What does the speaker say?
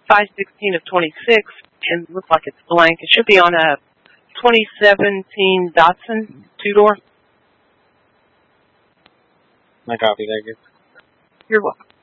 5/16 of 26, and it looks like it's blank. It should be on a 2017 Datsun 2-door. My copy, thank you. You're welcome.